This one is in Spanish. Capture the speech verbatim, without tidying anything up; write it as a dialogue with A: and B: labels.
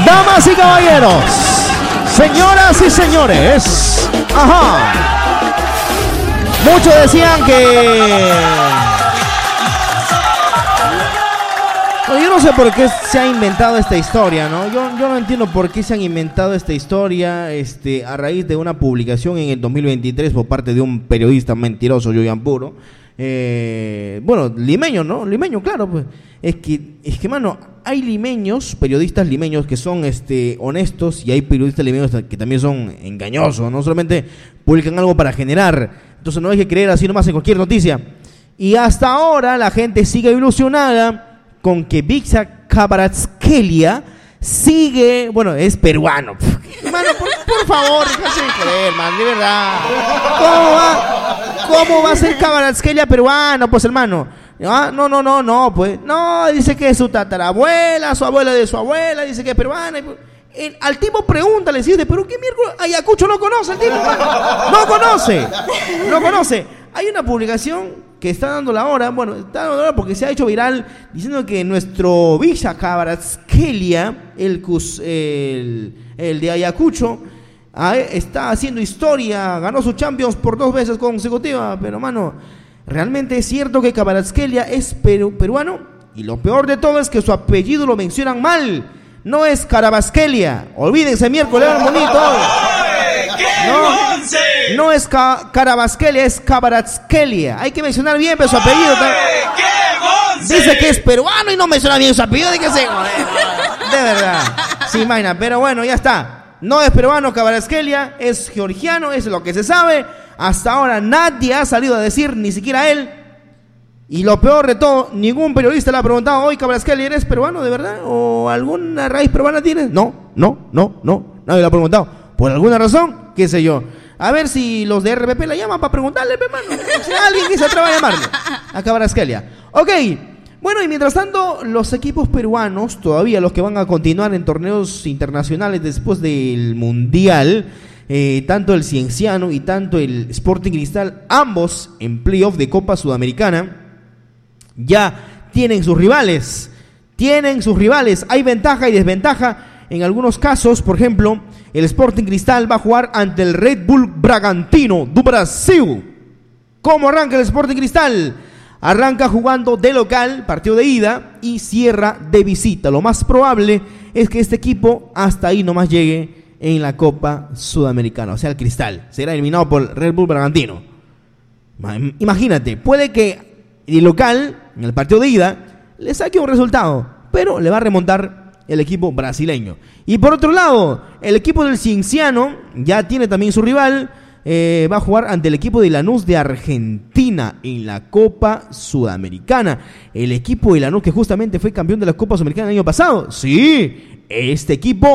A: Damas y caballeros, señoras y señores, ajá. Muchos decían que... Bueno, yo no sé por qué se ha inventado esta historia, ¿no? Yo, yo no entiendo por qué se han inventado esta historia este, a raíz de una publicación en el dos mil veintitrés por parte de un periodista mentiroso, Yoyan Puro. Eh, bueno, limeño, ¿no? Limeño, claro, pues. Es que, es que, mano, hay limeños, periodistas limeños que son este, honestos y hay periodistas limeños que también son engañosos, no solamente publican algo para generar. Entonces no hay que creer así nomás en cualquier noticia. Y hasta ahora la gente sigue ilusionada con que Vixa Kvaratskhelia sigue, bueno, es peruano. Mano, por, por favor, déjase de creer, man, de verdad. ¿Cómo va, cómo va a ser Kvaratskhelia peruano, pues, hermano? Ah, no, no, no, no, pues. No, dice que es su tatarabuela, su abuela de su abuela, dice que es peruana. Y, el, al tipo pregúntale, si es de Perú, ¿qué miércoles? Ayacucho no conoce el tipo, man. No conoce, no conoce. Hay una publicación que está dando la hora, bueno, está dando la hora porque se ha hecho viral diciendo que nuestro Vixa Kvaratskhelia, el, el, el de Ayacucho, está haciendo historia, ganó su Champions por dos veces consecutivas, pero mano, ¿realmente es cierto que Kvaratskhelia es peru, peruano? Y lo peor de todo es que su apellido lo mencionan mal, no es Kvaratskhelia, olvídense miércoles, bonito. No, no es Kvaratskhelia, es Kvaratskhelia. Hay que mencionar bien pero su apellido. Dice que es peruano y no menciona bien su apellido. De que se... De verdad. Sí, imagina. Pero bueno, ya está. No es peruano Kvaratskhelia, es georgiano, es lo que se sabe. Hasta ahora nadie ha salido a decir, ni siquiera él. Y lo peor de todo, ningún periodista le ha preguntado, oye, Kvaratskhelia, ¿eres peruano de verdad? ¿O alguna raíz peruana tienes? No, no, no, no. Nadie le ha preguntado. Por alguna razón, qué sé yo. A ver si los de R P P la llaman para preguntarle, hermano. O sea, alguien que se atreva a llamarle a Kvaratskhelia. Ok, bueno, y mientras tanto, los equipos peruanos, todavía los que van a continuar en torneos internacionales después del Mundial, eh, tanto el Cienciano y tanto el Sporting Cristal, ambos en playoff de Copa Sudamericana, ya tienen sus rivales. Tienen sus rivales. Hay ventaja y desventaja. En algunos casos, por ejemplo, el Sporting Cristal va a jugar ante el Red Bull Bragantino do Brasil. ¿Cómo arranca el Sporting Cristal? Arranca jugando de local, partido de ida, y cierra de visita. Lo más probable es que este equipo hasta ahí nomás llegue en la Copa Sudamericana. O sea, el Cristal será eliminado por el Red Bull Bragantino. Imagínate, puede que el local, en el partido de ida, le saque un resultado, pero le va a remontar el equipo brasileño. Y por otro lado, el equipo del Cienciano ya tiene también su rival, eh, va a jugar ante el equipo de Lanús de Argentina en la Copa Sudamericana. El equipo de Lanús que justamente fue campeón de la Copa Sudamericana el año pasado. Sí, este equipo